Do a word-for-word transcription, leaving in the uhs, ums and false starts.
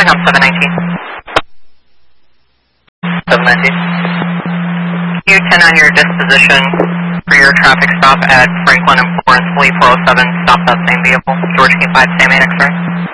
up seven nineteen. seven nineteen. Q ten on your disposition for your traffic stop at Franklin and Florence, Lee four oh seven, stop that same vehicle. George King five, Sam eight X-ray.